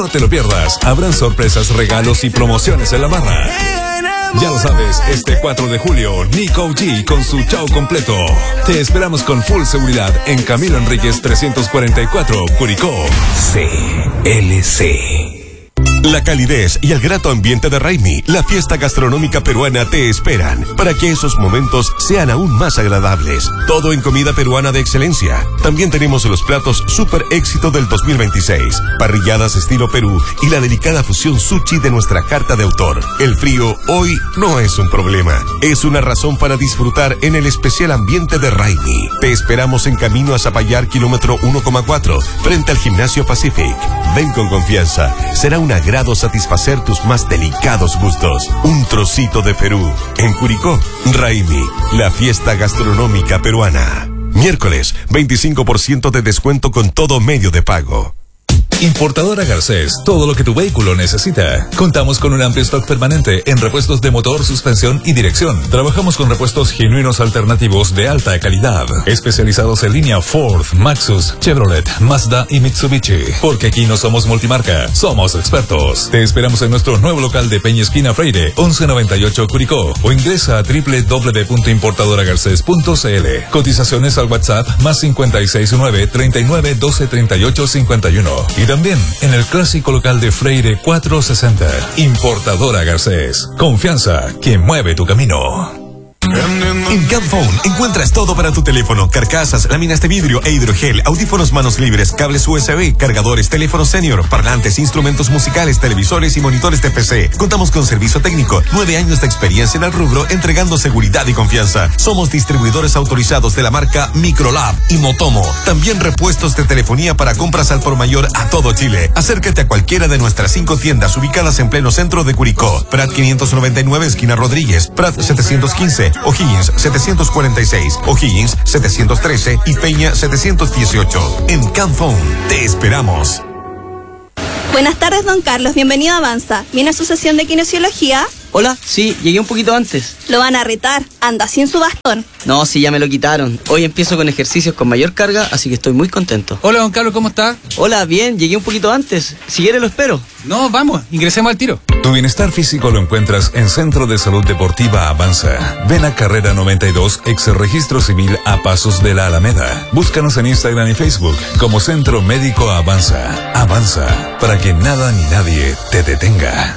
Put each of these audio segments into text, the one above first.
No te lo pierdas. Habrán sorpresas, regalos y promociones en la barra. Ya lo sabes, este 4 de julio, Nico G con su show completo. Te esperamos con full seguridad en Camilo Enríquez 344, Curicó. CLC. La calidez y el grato ambiente de Raimi, la fiesta gastronómica peruana, te esperan para que esos momentos sean aún más agradables. Todo en comida peruana de excelencia. También tenemos los platos super éxito del 2026, parrilladas estilo Perú y la delicada fusión sushi de nuestra carta de autor. El frío hoy no es un problema, es una razón para disfrutar en el especial ambiente de Raimi. Te esperamos en camino a Zapallar, kilómetro 1,4, frente al Gimnasio Pacific. Ven con confianza, será un agrado satisfacer tus más delicados gustos. Un trocito de Perú. En Curicó, Raimi, la fiesta gastronómica peruana. Miércoles, 25% de descuento con todo medio de pago. Importadora Garcés, todo lo que tu vehículo necesita. Contamos con un amplio stock permanente en repuestos de motor, suspensión y dirección. Trabajamos con repuestos genuinos alternativos de alta calidad, especializados en línea Ford, Maxus, Chevrolet, Mazda y Mitsubishi. Porque aquí no somos multimarca, somos expertos. Te esperamos en nuestro nuevo local de Peña Esquina Freire, 1198 Curicó, o ingresa a www.importadoragarces.cl. Cotizaciones al WhatsApp +569 39 12 38 51. Y también en el clásico local de Freire 460. Importadora Garcés. Confianza que mueve tu camino. En Camphone encuentras todo para tu teléfono: carcasas, láminas de vidrio e hidrogel, audífonos manos libres, cables USB, cargadores, teléfonos senior, parlantes, instrumentos musicales, televisores y monitores de PC. Contamos con servicio técnico, 9 años de experiencia en el rubro, entregando seguridad y confianza. Somos distribuidores autorizados de la marca Microlab y Motomo. También repuestos de telefonía para compras al por mayor a todo Chile. Acércate a cualquiera de nuestras 5 tiendas ubicadas en pleno centro de Curicó: Prat 599, esquina Rodríguez; Prat 715, O'Higgins 746, O'Higgins 713 y Peña 718. En Camphone te esperamos. Buenas tardes, don Carlos. Bienvenido a Avanza. ¿Viene a su sesión de kinesiología? Hola, sí, llegué un poquito antes. Lo van a retar. Anda sin su bastón. No, sí, ya me lo quitaron. Hoy empiezo con ejercicios con mayor carga, así que estoy muy contento. Hola, don Carlos, ¿cómo está? Hola, bien, llegué un poquito antes. Si quiere lo espero. No, vamos, ingresemos al tiro. Tu bienestar físico lo encuentras en Centro de Salud Deportiva Avanza. Ven a Carrera 92, ex Registro Civil, a pasos de la Alameda. Búscanos en Instagram y Facebook como Centro Médico Avanza. Avanza, para que nada ni nadie te detenga.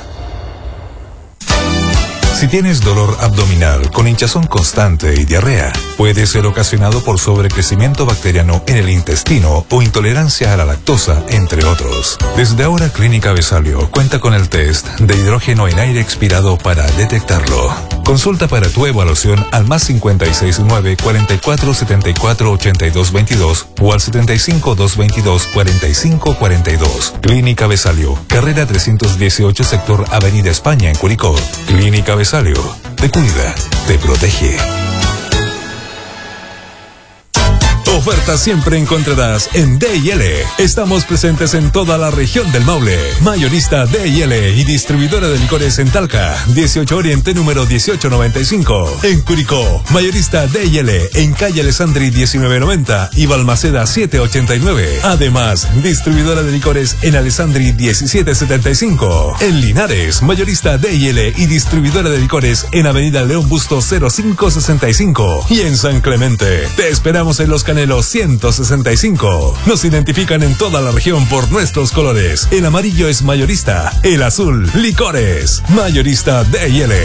Si tienes dolor abdominal con hinchazón constante y diarrea, puede ser ocasionado por sobrecrecimiento bacteriano en el intestino o intolerancia a la lactosa, entre otros. Desde ahora, Clínica Besalio cuenta con el test de hidrógeno en aire expirado para detectarlo. Consulta para tu evaluación al +569 44 74 82 22 o al 75 222 45 42. Clínica Besalio, carrera 318, sector Avenida España, en Curicó. Clínica Besalio, te cuida, te protege. Ofertas siempre encontrarás en D&L. Estamos presentes en toda la región del Maule. Mayorista D&L y distribuidora de licores en Talca, 18 Oriente, número 1895. En Curicó, mayorista D&L en calle Alessandri 1990 y Balmaceda 789. Además, distribuidora de licores en Alessandri 1775. En Linares, mayorista D&L y distribuidora de licores en Avenida León Bustos 0565. Y en San Clemente, te esperamos en Los Canelos 165. Nos identifican en toda la región por nuestros colores. El amarillo es mayorista, el azul, licores. Mayorista D&L.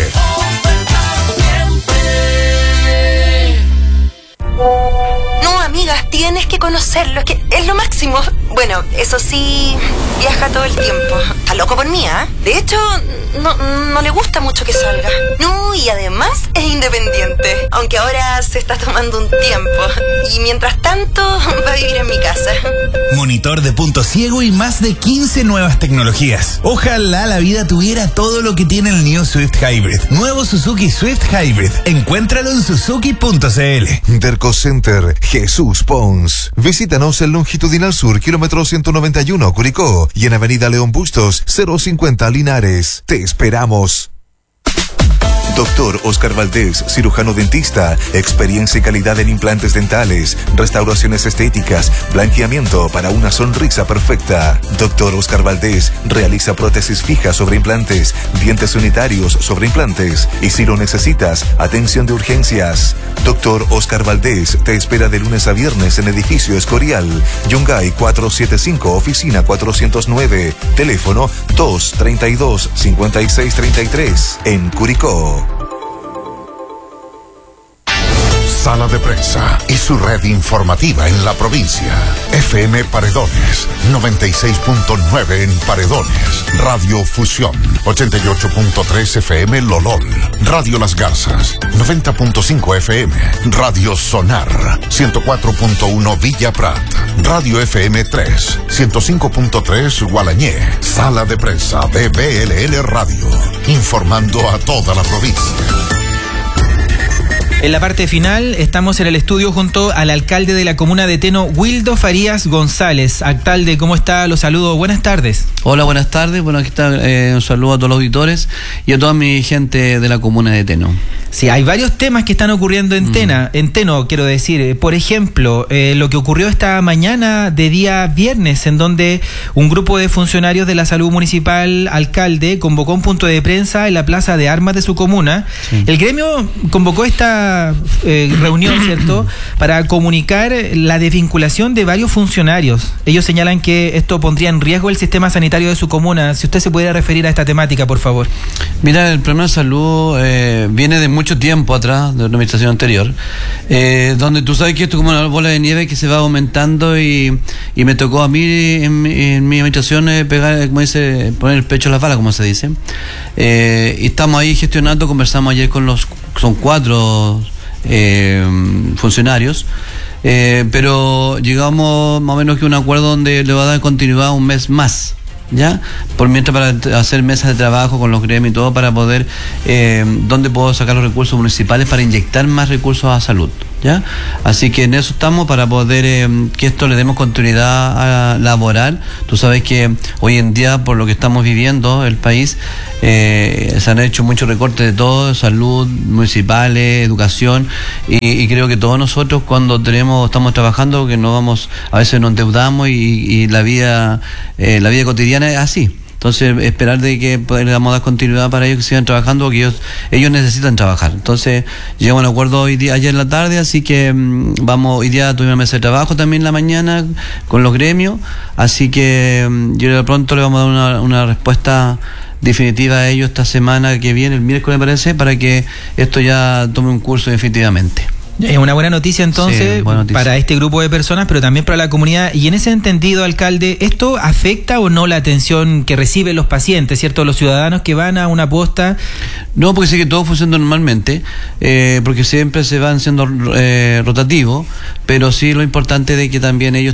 No, amigas, tienes que conocerlo, que es lo máximo. Bueno, eso sí, viaja todo el tiempo. Está loco por mí, ¿eh? De hecho, no le gusta mucho que salga. No, y además es independiente. Aunque ahora se está tomando un tiempo. Y mientras tanto, va a vivir en mi casa. Monitor de punto ciego y más de 15 nuevas tecnologías. Ojalá la vida tuviera todo lo que tiene el New Swift Hybrid. Nuevo Suzuki Swift Hybrid. Encuéntralo en suzuki.cl. Derco Center, Jesús Pons. Visítanos en Longitudinal Sur, kilómetro 191, Curicó, y en Avenida León Bustos, 050, Linares. Te esperamos. Doctor Oscar Valdés, cirujano dentista, experiencia y calidad en implantes dentales, restauraciones estéticas, blanqueamiento para una sonrisa perfecta. Doctor Oscar Valdés realiza prótesis fijas sobre implantes, dientes unitarios sobre implantes y si lo necesitas, atención de urgencias. Doctor Oscar Valdés te espera de lunes a viernes en edificio Escorial, Yungay 475, oficina 409, teléfono 232-5633, en Curicó. Sala de Prensa y su red informativa en la provincia. FM Paredones, 96.9 en Paredones. Radio Fusión, 88.3 FM Lolol. Radio Las Garzas, 90.5 FM. Radio Sonar, 104.1 Villa Prat. Radio FM 3, 105.3 Gualañé. Sala de Prensa de BLN Radio, informando a toda la provincia. En la parte final estamos en el estudio junto al alcalde de la comuna de Teno, Wildo Farías González. Alcalde, ¿cómo está? Los saludo. Buenas tardes. Hola, buenas tardes. Bueno, aquí está un saludo a todos los auditores y a toda mi gente de la comuna de Teno. Sí, hay varios temas que están ocurriendo en Teno, quiero decir. Por ejemplo, lo que ocurrió esta mañana de día viernes, en donde un grupo de funcionarios de la salud municipal, alcalde, convocó un punto de prensa en la plaza de armas de su comuna. Sí. El gremio convocó esta reunión, ¿cierto?, para comunicar la desvinculación de varios funcionarios. Ellos señalan que esto pondría en riesgo el sistema sanitario de su comuna. Si usted se pudiera referir a esta temática, por favor. Mira, el problema de salud viene de mucho tiempo atrás, de la administración anterior, donde tú sabes que esto es como una bola de nieve que se va aumentando y me tocó a mí en mi administración pegar, como dice, poner el pecho a las balas, como se dice. Y estamos ahí gestionando, conversamos ayer con son 4 funcionarios, pero llegamos más o menos que un acuerdo donde le va a dar continuidad un mes más, ¿ya? Por mientras, para hacer mesas de trabajo con los gremios y todo, para poder dónde puedo sacar los recursos municipales para inyectar más recursos a salud, ¿ya? Así que en eso estamos, para poder que esto le demos continuidad a laboral. Tú sabes que hoy en día, por lo que estamos viviendo el país, se han hecho muchos recortes de todo, salud, municipales, educación, y creo que todos nosotros cuando estamos trabajando, que no vamos, a veces nos endeudamos y la vida cotidiana es así. Entonces, esperar de que le damos dar continuidad para ellos que sigan trabajando, porque ellos necesitan trabajar. Entonces, llegamos a un acuerdo ayer en la tarde, así que hoy día tuvimos una mesa de trabajo también en la mañana con los gremios, así que yo de pronto le vamos a dar una respuesta definitiva a ellos esta semana que viene, el miércoles me parece, para que esto ya tome un curso definitivamente. Es una buena noticia entonces, sí, buena noticia para este grupo de personas, pero también para la comunidad. Y en ese entendido, alcalde, ¿esto afecta o no la atención que reciben los pacientes, cierto, los ciudadanos que van a una posta? No, porque sí que todo funciona normalmente, porque siempre se van siendo rotativos, pero sí lo importante de que también ellos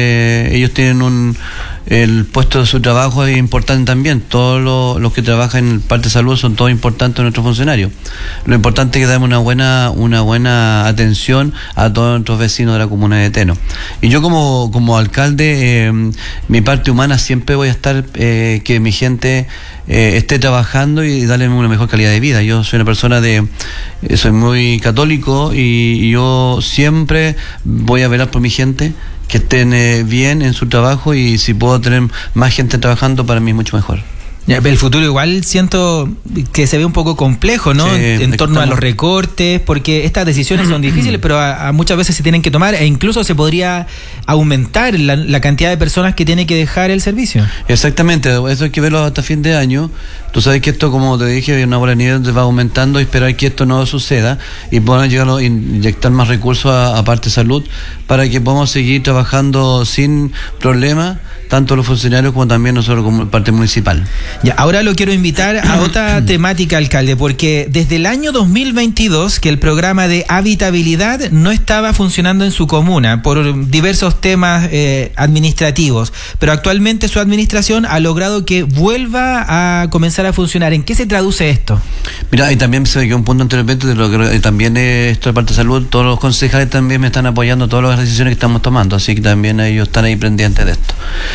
tienen el puesto de su trabajo es importante también. Todos los que trabajan en parte de salud son todos importantes nuestros funcionarios. Lo importante es que damos una buena atención a todos nuestros vecinos de la comuna de Teno. Y yo como alcalde, mi parte humana siempre voy a estar que mi gente esté trabajando y darle una mejor calidad de vida. Yo soy una persona soy muy católico y yo siempre voy a velar por mi gente, que estén bien en su trabajo, y si puedo tener más gente trabajando, para mí es mucho mejor. El futuro igual siento que se ve un poco complejo, ¿no? Sí, en torno a los recortes, porque estas decisiones son difíciles, pero muchas veces se tienen que tomar, e incluso se podría aumentar la cantidad de personas que tienen que dejar el servicio. Exactamente, eso hay que verlo hasta fin de año. Tú sabes que esto, como te dije, una bola de nieve se va aumentando, y esperar que esto no suceda y podamos llegar a inyectar más recursos a parte de salud, para que podamos seguir trabajando sin problemas, tanto los funcionarios como también nosotros como parte municipal. Ya, ahora lo quiero invitar a otra temática, alcalde, porque desde el año 2022 que el programa de habitabilidad no estaba funcionando en su comuna por diversos temas administrativos, pero actualmente su administración ha logrado que vuelva a comenzar a funcionar. ¿En qué se traduce esto? Mira, y también se quedó un punto anteriormente de lo que también esto de parte de salud, todos los concejales también me están apoyando todas las decisiones que estamos tomando, así que también ellos están ahí pendientes de esto.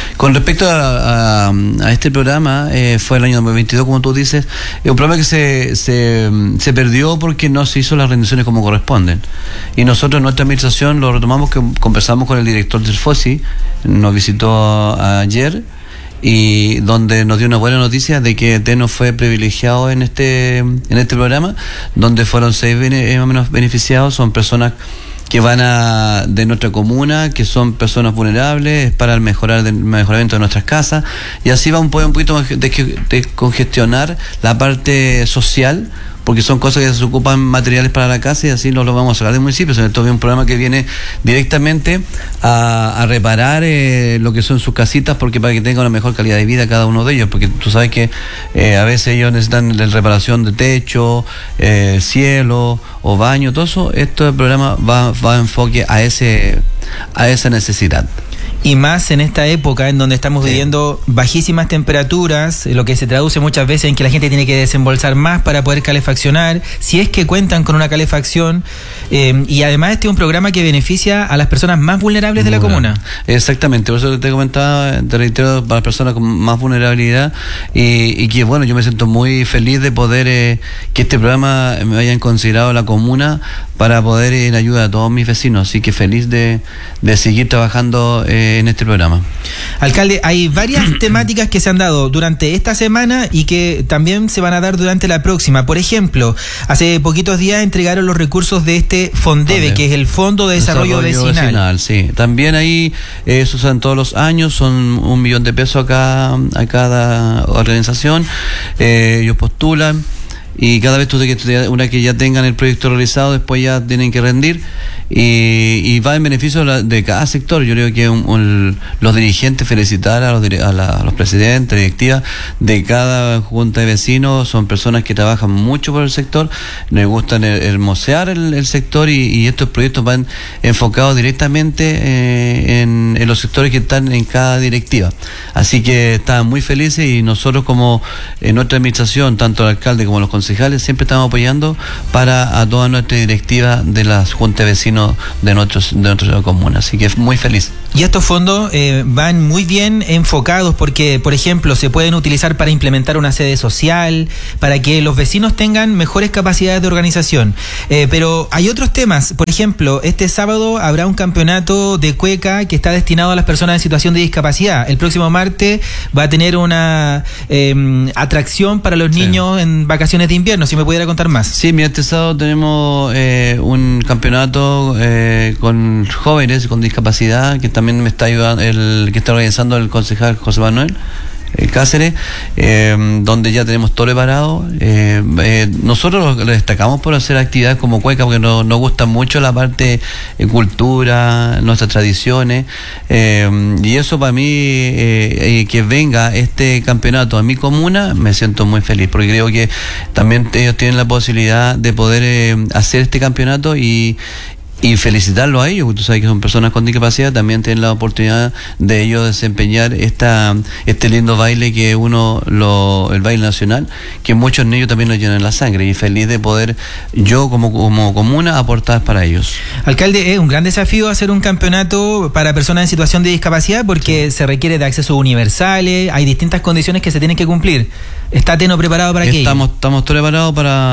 Con respecto a este programa, fue el año 2022, como tú dices, es un programa que se perdió porque no se hizo las rendiciones como corresponden. Y nosotros en nuestra administración lo retomamos, que conversamos con el director del FOSI, nos visitó ayer, y donde nos dio una buena noticia de que Teno fue privilegiado en este programa, donde fueron 6 más o menos beneficiados. Son personas que van de nuestra comuna, que son personas vulnerables, para el mejoramiento de nuestras casas, y así va un poquito de congestionar la parte social, porque son cosas que se ocupan materiales para la casa, y así no lo vamos a sacar del municipio. Esto es un programa que viene directamente a reparar lo que son sus casitas, porque para que tengan una mejor calidad de vida cada uno de ellos, porque tú sabes que a veces ellos necesitan la reparación de techo, cielo o baño, todo eso. Este programa va a enfoque a esa necesidad. Y más en esta época en donde estamos viviendo bajísimas temperaturas, lo que se traduce muchas veces en que la gente tiene que desembolsar más para poder calefaccionar, si es que cuentan con una calefacción. Y además este es un programa que beneficia a las personas más vulnerables de la comuna. Exactamente, por eso te comentaba, te reitero, para las personas con más vulnerabilidad, y que bueno, yo me siento muy feliz de poder que este programa me hayan considerado la comuna para poder ir en ayuda a todos mis vecinos, así que feliz de seguir trabajando en este programa. Alcalde, hay varias temáticas que se han dado durante esta semana y que también se van a dar durante la próxima. Por ejemplo, hace poquitos días entregaron los recursos de este FONDEVE, que es el Fondo de Desarrollo Vecinal. Sí, también ahí se usan todos los años, son 1 millón de pesos a cada organización. Ellos postulan, y cada vez una que ya tengan el proyecto realizado, después ya tienen que rendir, y va en beneficio de cada sector. Yo creo que los dirigentes, felicitar a los presidentes, directivas de cada junta de vecinos, son personas que trabajan mucho por el sector, les gustan hermosear el sector, y estos proyectos van enfocados directamente en los sectores que están en cada directiva. Así que están muy felices, y nosotros como en nuestra administración, tanto el alcalde como los concejales, siempre estamos apoyando a toda nuestra directiva de las juntas de vecinos de nuestra comuna, así que muy feliz. Y estos fondos van muy bien enfocados porque, por ejemplo, se pueden utilizar para implementar una sede social, para que los vecinos tengan mejores capacidades de organización. Pero hay otros temas. Por ejemplo, este sábado habrá un campeonato de cueca que está destinado a las personas en situación de discapacidad. El próximo martes va a tener una atracción para los niños en vacaciones de invierno. Si me pudiera contar más. Sí, mira, este sábado tenemos un campeonato con jóvenes con discapacidad, que también me está ayudando, que está organizando el concejal José Manuel Cáceres, donde ya tenemos todo preparado. Nosotros lo destacamos por hacer actividades como cueca, porque nos gusta mucho la parte cultura, nuestras tradiciones, y eso para mí, que venga este campeonato a mi comuna, me siento muy feliz, porque creo que también ellos tienen la posibilidad de poder hacer este campeonato, y felicitarlo a ellos, porque tú sabes que son personas con discapacidad, también tienen la oportunidad de ellos desempeñar este lindo baile que el baile nacional, que muchos niños también lo llenan en la sangre, y feliz de poder yo como comuna aportar para ellos. Alcalde, es un gran desafío hacer un campeonato para personas en situación de discapacidad, porque se requiere de accesos universales, hay distintas condiciones que se tienen que cumplir. ¿Está Teno preparado para aquello? Estamos preparados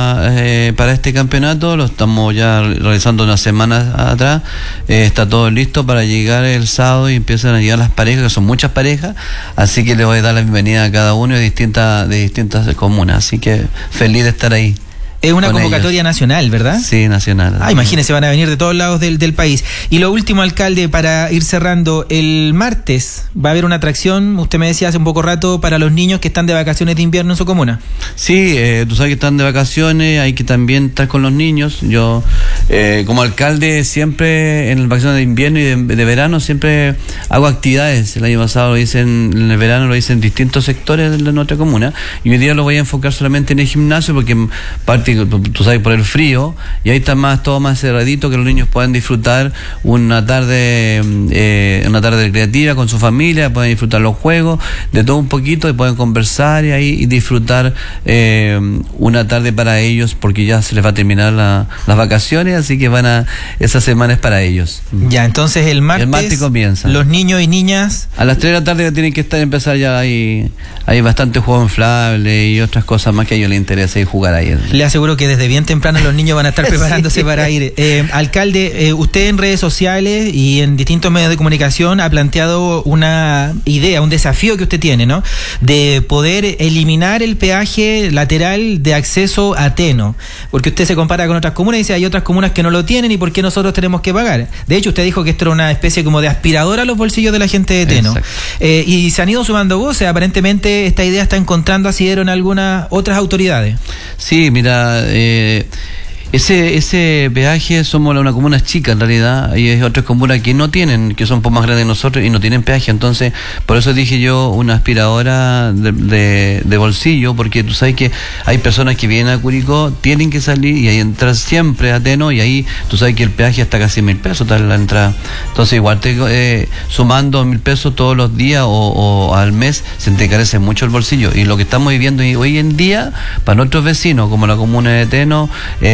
para este campeonato, lo estamos ya realizando unas semanas atrás, está todo listo para llegar el sábado, y empiezan a llegar las parejas, que son muchas parejas, así que le voy a dar la bienvenida a cada uno de distintas comunas, así que feliz de estar ahí. Es una convocatoria nacional, ¿verdad? Sí, nacional. Imagínense, van a venir de todos lados del país. Y lo último, alcalde, para ir cerrando, el martes va a haber una atracción, usted me decía hace un poco rato, para los niños que están de vacaciones de invierno en su comuna. Sí, tú sabes que están de vacaciones, hay que también estar con los niños. Yo, como alcalde, siempre en las vacaciones de invierno y de verano, siempre hago actividades. El año pasado en el verano lo hice en distintos sectores de nuestra comuna, y hoy día lo voy a enfocar solamente en el gimnasio, porque parte tú sabes, por el frío, y ahí está todo más cerradito, que los niños puedan disfrutar una tarde recreativa con su familia, pueden disfrutar los juegos, de todo un poquito, y pueden conversar y disfrutar una tarde para ellos, porque ya se les va a terminar las vacaciones, así que esa semana es para ellos. Ya, entonces el martes comienza. Los niños y niñas a las 3 de la tarde tienen que empezar ya, hay bastante juego inflable y otras cosas más que a ellos les interesa ir jugar ahí. Le aseguro que desde bien temprano los niños van a estar preparándose para ir. Alcalde, usted en redes sociales y en distintos medios de comunicación ha planteado una idea, un desafío que usted tiene, ¿no? De poder eliminar el peaje lateral de acceso a Teno, porque usted se compara con otras comunas y dice, hay otras comunas que no lo tienen, y ¿por qué nosotros tenemos que pagar? De hecho, usted dijo que esto era una especie como de aspiradora a los bolsillos de la gente de Teno. Y se han ido sumando voces. Aparentemente esta idea está encontrando asidero en algunas otras autoridades. Sí, mira, ese peaje, somos una comuna chica en realidad, y hay otras comunas que no tienen, que son un poco más grandes que nosotros y no tienen peaje. Entonces, por eso dije yo una aspiradora de bolsillo, porque tú sabes que hay personas que vienen a Curicó, tienen que salir y ahí entrar siempre a Teno, y ahí tú sabes que el peaje está casi 1.000 pesos tal la entrada. Entonces igual sumando 1.000 pesos todos los días o al mes, se te encarece mucho el bolsillo. Y lo que estamos viviendo hoy en día para nuestros vecinos, como la comuna de Teno,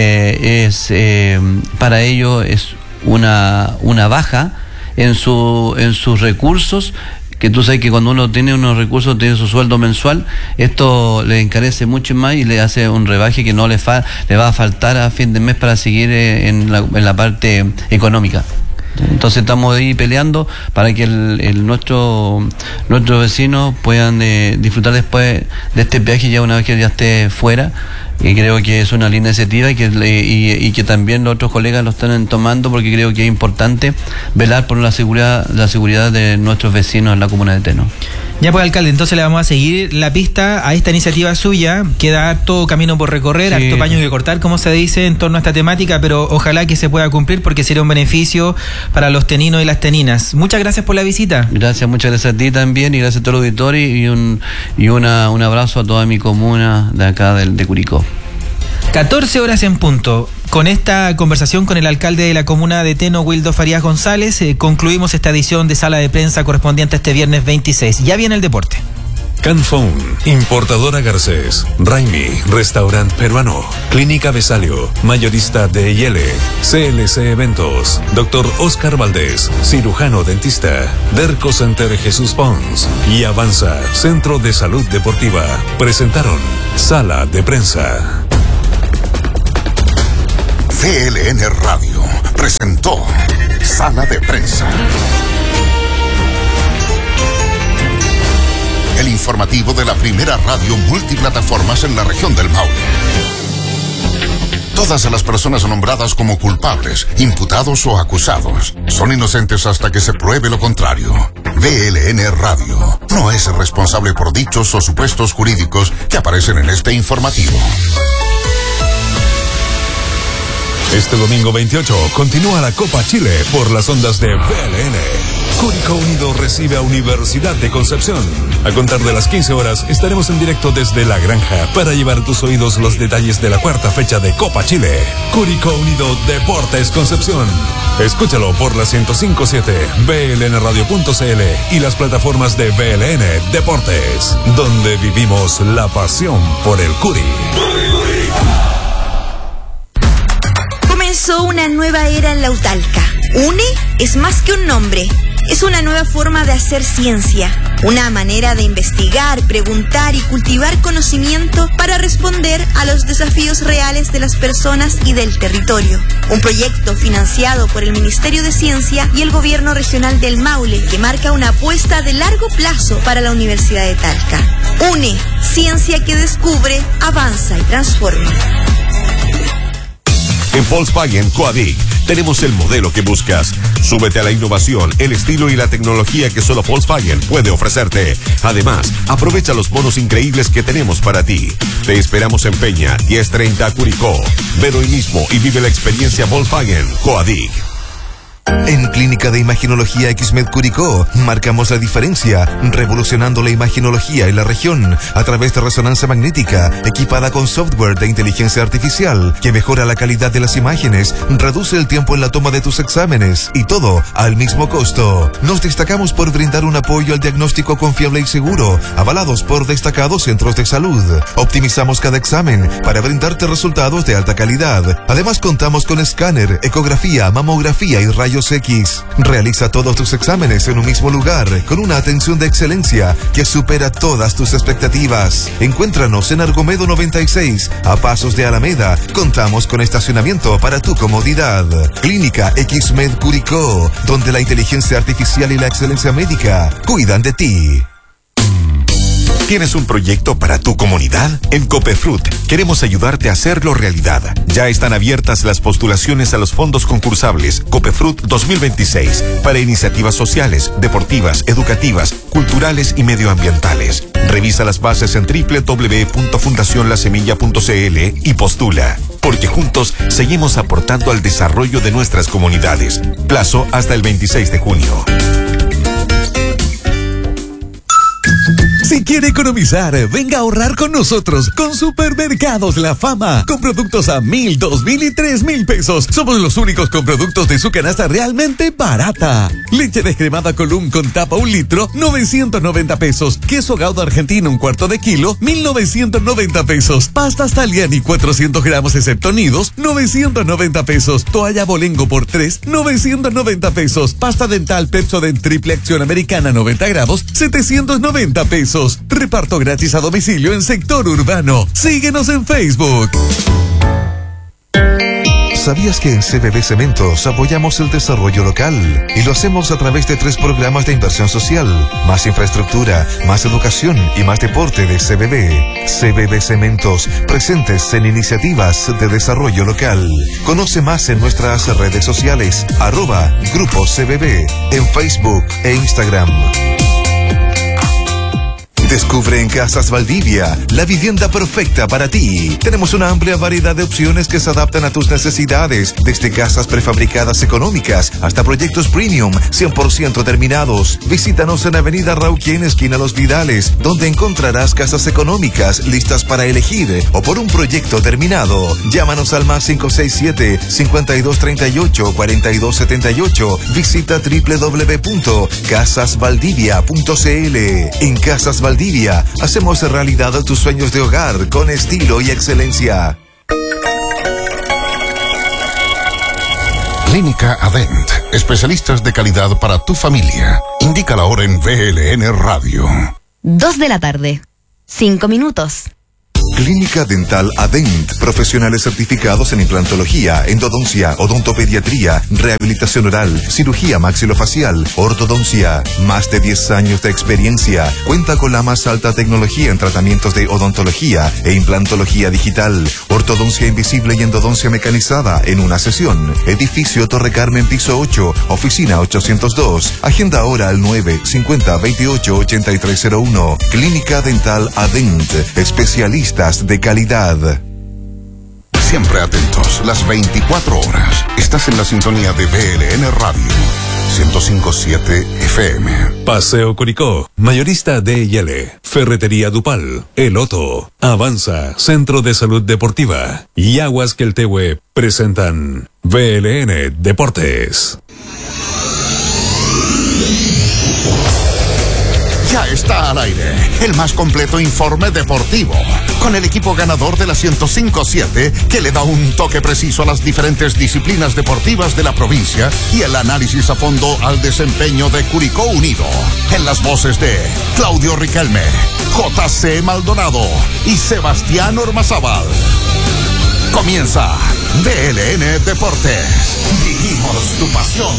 para ellos es una baja en sus recursos, que tú sabes que cuando uno tiene unos recursos, tiene su sueldo mensual, esto le encarece mucho más y le hace un rebaje que no le va a faltar a fin de mes para seguir en la parte económica. Entonces estamos ahí peleando para que nuestros vecinos puedan disfrutar después de este peaje, ya una vez que ya esté fuera. Y creo que es una linda iniciativa y que también los otros colegas lo están tomando, porque creo que es importante velar por la seguridad de nuestros vecinos en la comuna de Teno. Ya pues, alcalde, entonces le vamos a seguir la pista a esta iniciativa suya. Queda harto camino por recorrer, harto paño que cortar, como se dice, en torno a esta temática, pero ojalá que se pueda cumplir, porque sería un beneficio para los teninos y las teninas. Muchas gracias por la visita. Muchas gracias a ti también, y gracias a todo el auditorio, y un abrazo a toda mi comuna de acá de Curicó. 14 horas en punto. Con esta conversación con el alcalde de la comuna de Teno, Wildo Farías González, concluimos esta edición de Sala de Prensa correspondiente a este viernes 26. Ya viene el deporte. Canfón, Importadora Garcés, Raimi, Restaurant Peruano, Clínica Besalio, Mayorista DL, CLC Eventos, Dr. Oscar Valdés, Cirujano Dentista, Derco Center Jesús Pons y Avanza, Centro de Salud Deportiva, presentaron Sala de Prensa. CLN Radio presentó Sala de Prensa. El informativo de la primera radio multiplataformas en la región del Maule. Todas las personas nombradas como culpables, imputados o acusados son inocentes hasta que se pruebe lo contrario. VLN Radio no es responsable por dichos o supuestos jurídicos que aparecen en este informativo. Este domingo 28 continúa la Copa Chile por las ondas de VLN. Curicó Unido recibe a Universidad de Concepción. A contar de las 15 horas estaremos en directo desde La Granja para llevar a tus oídos los detalles de la cuarta fecha de Copa Chile. Curicó Unido Deportes Concepción. Escúchalo por la 105.7, blnradio.cl y las plataformas de VLN Deportes, donde vivimos la pasión por el Curi. Comenzó una nueva era en Lautalca. UNE es más que un nombre. Es una nueva forma de hacer ciencia, una manera de investigar, preguntar y cultivar conocimiento para responder a los desafíos reales de las personas y del territorio. Un proyecto financiado por el Ministerio de Ciencia y el Gobierno Regional del Maule, que marca una apuesta de largo plazo para la Universidad de Talca. UNE, ciencia que descubre, avanza y transforma. En Volkswagen Coadic tenemos el modelo que buscas. Súbete a la innovación, el estilo y la tecnología que solo Volkswagen puede ofrecerte. Además, aprovecha los bonos increíbles que tenemos para ti. Te esperamos en Peña, 1030 Curicó. Ven hoy mismo y vive la experiencia Volkswagen Coadic. En Clínica de Imaginología XMED Curicó marcamos la diferencia, revolucionando la imaginología en la región a través de resonancia magnética equipada con software de inteligencia artificial que mejora la calidad de las imágenes, reduce el tiempo en la toma de tus exámenes y todo al mismo costo. Nos destacamos por brindar un apoyo al diagnóstico confiable y seguro, avalados por destacados centros de salud. Optimizamos cada examen para brindarte resultados de alta calidad. Además contamos con escáner, ecografía, mamografía y rayos X. Realiza todos tus exámenes en un mismo lugar, con una atención de excelencia que supera todas tus expectativas. Encuéntranos en Argomedo 96, a pasos de Alameda. Contamos con estacionamiento para tu comodidad. Clínica XMED Curicó, donde la inteligencia artificial y la excelencia médica cuidan de ti. ¿Tienes un proyecto para tu comunidad? En Copefruit queremos ayudarte a hacerlo realidad. Ya están abiertas las postulaciones a los fondos concursables Copefruit 2026 para iniciativas sociales, deportivas, educativas, culturales y medioambientales. Revisa las bases en www.fundacionlasemilla.cl y postula. Porque juntos seguimos aportando al desarrollo de nuestras comunidades. Plazo hasta el 26 de junio. Si quiere economizar, venga a ahorrar con nosotros con Supermercados La Fama. Con productos a 1,000, 2,000 y 3,000 pesos. Somos los únicos con productos de su canasta realmente barata. Leche descremada Column con tapa 1 litro, 990 pesos. Queso Gouda argentino 1/4 de kilo, 1,990 pesos. Pastas Taliani 400 gramos excepto nidos, 990 pesos. Toalla Bolengo por 3, 990 pesos. Pasta dental Pepsodent triple acción americana 90 gramos, 790 pesos. Reparto gratis a domicilio en sector urbano. Síguenos en Facebook. ¿Sabías que en CBB Cementos apoyamos el desarrollo local? Y lo hacemos a través de 3 programas de inversión social, más infraestructura, más educación y más deporte de CBB. CBB Cementos, presentes en iniciativas de desarrollo local. Conoce más en nuestras redes sociales, @Grupo CBB, en Facebook e Instagram. Descubre en Casas Valdivia la vivienda perfecta para ti. Tenemos una amplia variedad de opciones que se adaptan a tus necesidades, desde casas prefabricadas económicas hasta proyectos premium 100% terminados. Visítanos en Avenida Rauquén, esquina Los Vidales, donde encontrarás casas económicas listas para elegir o por un proyecto terminado. Llámanos al +567 5238 4278. Visita www.casasvaldivia.cl. En Casas Valdivia hacemos realidad tus sueños de hogar con estilo y excelencia. Clínica Adent, especialistas de calidad para tu familia. Indica la hora en VLN Radio. 2 de la tarde, 5 minutos. Clínica Dental Adent, profesionales certificados en implantología, endodoncia, odontopediatría, rehabilitación oral, cirugía maxilofacial, ortodoncia. Más de 10 años de experiencia. Cuenta con la más alta tecnología en tratamientos de odontología e implantología digital, ortodoncia invisible y endodoncia mecanizada en una sesión. Edificio Torre Carmen, piso 8, oficina 802. Agenda ahora al 950-28-8301. Clínica Dental Adent, especialistas de calidad. Siempre atentos, las 24 horas. Estás en la sintonía de VLN Radio 105.7 FM. Paseo Curicó, mayorista D&L, Ferretería Dupal, El Otto, Avanza, Centro de Salud Deportiva y Aguas Queltehue presentan VLN Deportes. Ya está al aire el más completo informe deportivo, con el equipo ganador de la 105.7 que le da un toque preciso a las diferentes disciplinas deportivas de la provincia y el análisis a fondo al desempeño de Curicó Unido. En las voces de Claudio Riquelme, JC Maldonado y Sebastián Ormazábal. Comienza VLN Deportes. Vivimos tu pasión.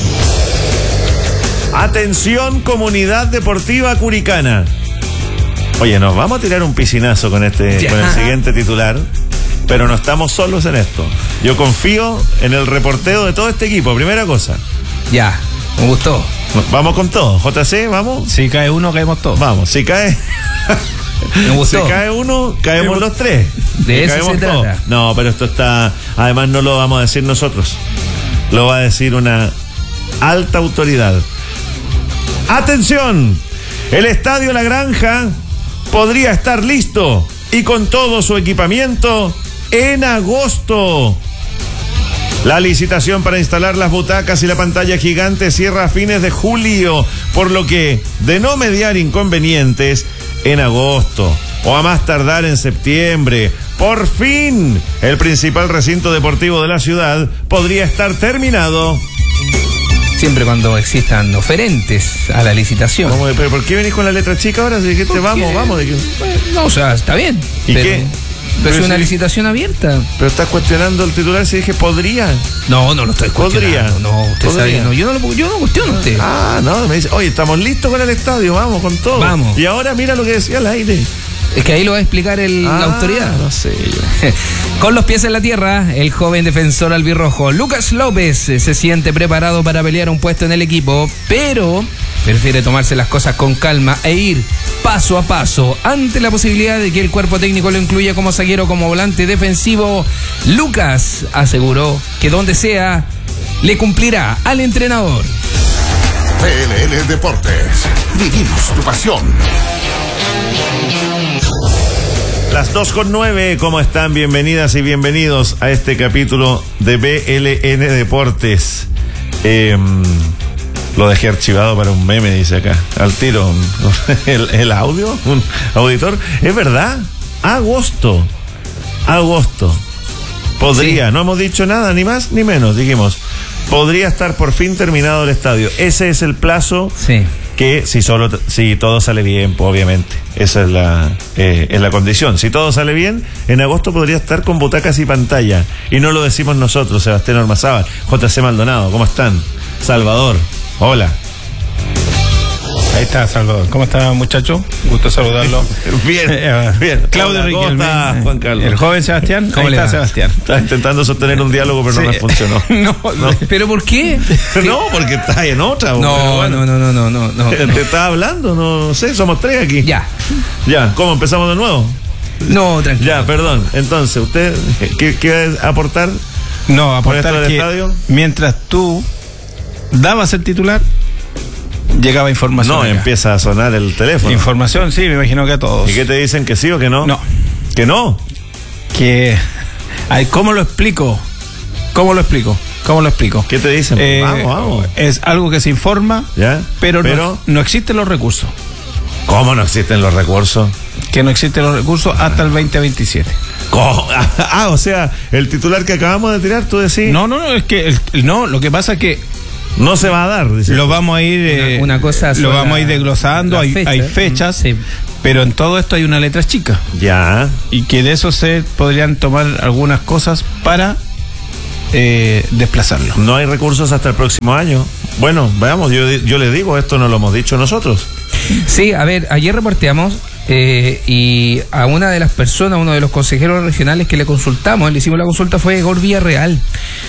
Atención, comunidad deportiva curicana. Oye, nos vamos a tirar un piscinazo con el siguiente titular, pero no estamos solos en esto. Yo confío en el reporteo de todo este equipo, primera cosa. Ya, me gustó. Vamos con todo. JC, vamos. Si cae uno, caemos todos. Vamos, si cae... Me gustó. Si cae uno, caemos los tres. De eso se trata. No, pero esto está... Además no lo vamos a decir nosotros. Lo va a decir una alta autoridad. ¡Atención! El Estadio La Granja podría estar listo y con todo su equipamiento en agosto. La licitación para instalar las butacas y la pantalla gigante cierra a fines de julio, por lo que, de no mediar inconvenientes, en agosto o a más tardar en septiembre, por fin, el principal recinto deportivo de la ciudad podría estar terminado. Siempre cuando existan oferentes a la licitación. ¿Pero por qué venís con la letra chica ahora? Si dijiste vamos. No, o sea, está bien. ¿Y qué? Pero es una licitación abierta. Pero estás cuestionando el titular si dije podría. No lo estoy cuestionando. Podría. No, usted sabe. No, yo no cuestiono a usted. No, me dice, oye, estamos listos con el estadio, vamos con todo. Vamos. Y ahora mira lo que decía al aire. Es que ahí lo va a explicar la autoridad. No sé yo. Con los pies en la tierra, el joven defensor albirrojo Lucas López se siente preparado para pelear un puesto en el equipo, pero prefiere tomarse las cosas con calma e ir paso a paso ante la posibilidad de que el cuerpo técnico lo incluya como zaguero, como volante defensivo. Lucas aseguró que donde sea le cumplirá al entrenador. PLL Deportes, vivimos tu pasión. Las 2:09, ¿cómo están? Bienvenidas y bienvenidos a este capítulo de BLN Deportes. Lo dejé archivado para un meme, dice acá. Al tiro, el audio, un auditor. Es verdad, agosto. Podría, sí. No hemos dicho nada, ni más ni menos, dijimos. Podría estar por fin terminado el estadio. Ese es el plazo. Sí. Que si todo sale bien, pues obviamente, esa es la condición. Si todo sale bien, en agosto podría estar con butacas y pantalla. Y no lo decimos nosotros, Sebastián Ormazábal, JC Maldonado, ¿cómo están? Salvador, hola. Ahí está Salvador. ¿Cómo está, muchacho? Gusto saludarlo. Bien. Claudio Riquelme. Juan Carlos. El joven Sebastián. ¿Cómo está, Sebastián? Está intentando sostener un diálogo, pero sí. No me funcionó. No. ¿Pero por qué? No, porque está en otra. No. Te estaba hablando, no sé, somos tres aquí. Ya, ¿cómo empezamos de nuevo? No, tranquilo. Ya, perdón. Entonces, ¿usted qué va a aportar? No, aportar que estadio? Mientras tú dabas el titular, llegaba información. No, acá empieza a sonar el teléfono. Información, sí, me imagino que a todos. ¿Y qué te dicen, que sí o que no? No. ¿Que no? ¿Cómo lo explico? ¿Qué te dicen? Vamos. Es algo que se informa, ¿ya? Pero no existen los recursos. ¿Cómo no existen los recursos? Que no existen los recursos hasta el 2027. ¿Cómo? O sea, el titular que acabamos de tirar, tú decís. No, es que lo que pasa es que no se va a dar, dice. Lo vamos a ir vamos a ir desglosando, hay fechas, sí. Pero en todo esto hay una letra chica. Ya. Y que de eso se podrían tomar algunas cosas para desplazarlo. No hay recursos hasta el próximo año. Bueno, veamos, yo le digo, esto no lo hemos dicho nosotros. Sí, a ver, ayer reporteamos y a una de las personas, uno de los consejeros regionales que le consultamos, le hicimos la consulta, fue Igor Villarreal.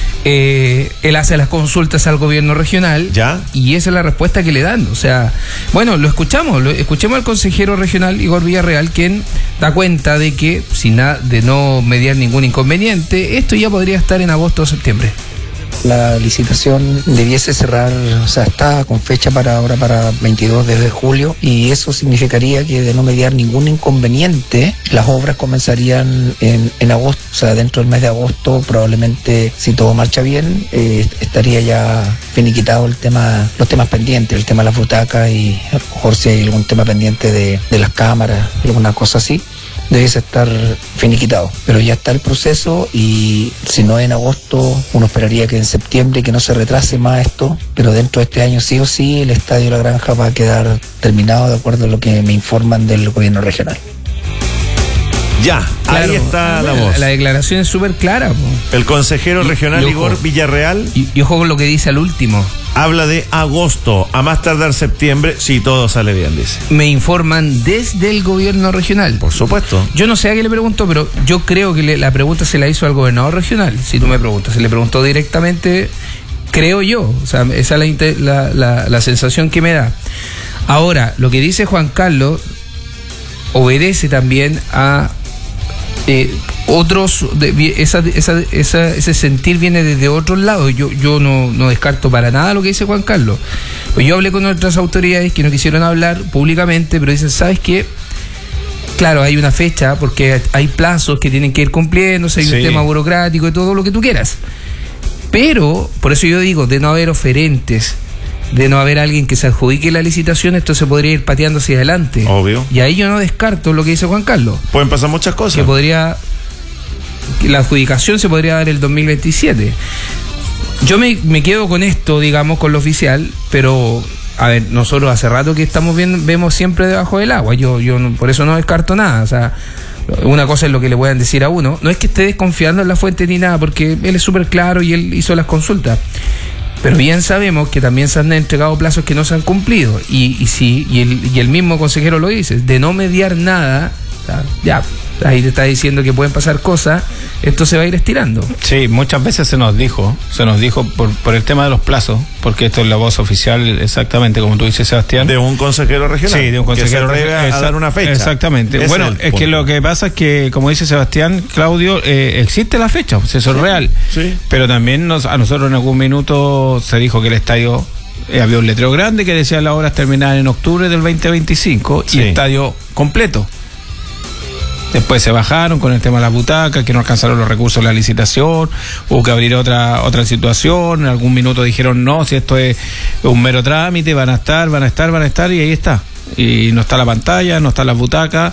Él hace las consultas al gobierno regional. ¿Ya? Y esa es la respuesta que le dan. O sea, bueno, escuchemos al consejero regional Igor Villarreal, quien da cuenta de que, de no mediar ningún inconveniente, esto ya podría estar en agosto o septiembre. La licitación debiese cerrar, o sea, está con fecha para 22 de julio, y eso significaría que, de no mediar ningún inconveniente, las obras comenzarían en agosto, o sea, dentro del mes de agosto, probablemente, si todo marcha bien, estaría ya finiquitado los temas pendientes, el tema de las butacas, y a lo mejor si hay algún tema pendiente de las cámaras, alguna cosa así, debiese estar finiquitado, pero ya está el proceso, y si no en agosto, uno esperaría que en septiembre, que no se retrase más esto, pero dentro de este año sí o sí el Estadio La Granja va a quedar terminado, de acuerdo a lo que me informan del gobierno regional. Ya, claro, ahí está la voz. La declaración es súper clara. El consejero regional Igor Villarreal. Y ojo con lo que dice al último. Habla de agosto, a más tardar septiembre, si todo sale bien, dice. Me informan desde el gobierno regional. Por supuesto. Yo no sé a qué le pregunto, pero yo creo que la pregunta se la hizo al gobernador regional. Si tú me preguntas, se le preguntó directamente, creo yo. O sea, esa es la sensación que me da. Ahora, lo que dice Juan Carlos obedece también a otros, ese sentir viene desde otros lados. Yo no descarto para nada lo que dice Juan Carlos. Pues yo hablé con otras autoridades que no quisieron hablar públicamente, pero dicen, ¿sabes qué? Claro, hay una fecha porque hay plazos que tienen que ir cumpliéndose, hay un tema burocrático y todo lo que tú quieras. Pero, por eso yo digo, de no haber oferentes, de no haber alguien que se adjudique la licitación, esto se podría ir pateando hacia adelante. Obvio. Y ahí yo no descarto lo que dice Juan Carlos. Pueden pasar muchas cosas. Que la adjudicación se podría dar el 2027. Yo me quedo con esto, digamos, con lo oficial, pero, a ver, nosotros hace rato que estamos vemos siempre debajo del agua. Yo por eso no descarto nada. O sea, una cosa es lo que le puedan decir a uno. No es que esté desconfiando en la fuente ni nada, porque él es súper claro y él hizo las consultas. Pero bien sabemos que también se han entregado plazos que no se han cumplido. Y el mismo consejero lo dice, de no mediar nada, o sea, ya, ahí te está diciendo que pueden pasar cosas, esto se va a ir estirando. Sí, muchas veces se nos dijo por el tema de los plazos, porque esto es la voz oficial, exactamente como tú dices, Sebastián. De un consejero regional. Sí, de un consejero regional. A dar una fecha. Exactamente. Bueno, es que lo que pasa es que, como dice Sebastián, Claudio, existe la fecha, eso es real. Sí. Pero también a nosotros en algún minuto se dijo que el estadio, había un letrero grande que decía las obras terminadas en octubre del 2025 y estadio completo. Después se bajaron con el tema de las butacas, que no alcanzaron los recursos de la licitación, hubo que abrir otra situación, en algún minuto dijeron no, si esto es un mero trámite, van a estar, y ahí está. Y no está la pantalla, no están las butacas,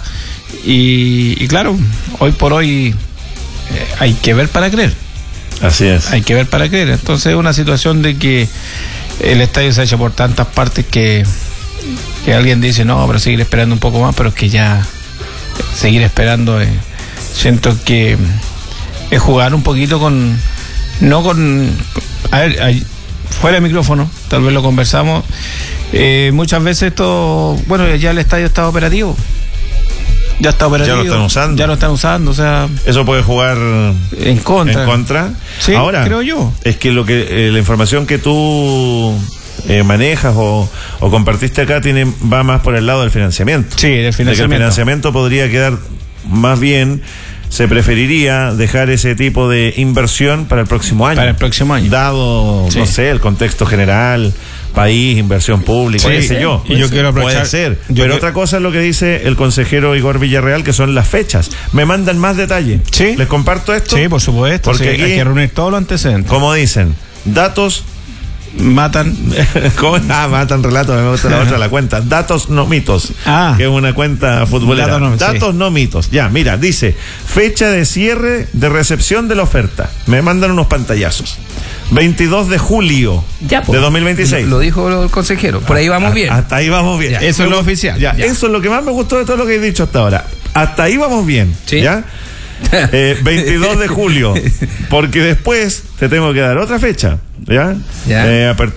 y claro, hoy por hoy hay que ver para creer. Así es. Hay que ver para creer. Entonces es una situación de que el estadio se ha hecho por tantas partes que alguien dice, no, pero seguir esperando un poco más, pero es que ya seguir esperando, siento que es jugar un poquito a ver, fuera de micrófono, tal vez lo conversamos, muchas veces esto, bueno, ya el estadio está operativo. Ya está operativo. Ya lo están usando. O sea, eso puede jugar en contra. Sí, ahora, creo yo. Es que la información que tú manejas o compartiste acá va más por el lado del financiamiento. Sí, del financiamiento. De que el financiamiento podría quedar más bien, se preferiría dejar ese tipo de inversión para el próximo año. Dado, no sé, el contexto general, país, inversión pública, qué sé yo. Y yo quiero aprovechar. Puede ser. Pero otra cosa es lo que dice el consejero Igor Villarreal, que son las fechas. Me mandan más detalle. Sí. ¿Les comparto esto? Sí, por supuesto. Porque aquí, hay que reunir todos los antecedentes. Como dicen, datos matan. ¿Cómo? Matan relatos, me gusta la otra, la cuenta. Datos no mitos. Que es una cuenta futbolera. Datos no mitos. Ya, mira, dice, fecha de cierre de recepción de la oferta. Me mandan unos pantallazos. 22 de julio de 2026. Lo dijo el consejero. Por ahí vamos bien. Hasta ahí vamos bien. Ya, eso es lo oficial. Ya. Eso es lo que más me gustó de todo lo que he dicho hasta ahora. Hasta ahí vamos bien. ¿Sí? ¿Ya? 22 de julio, porque después te tengo que dar otra fecha, ¿ya?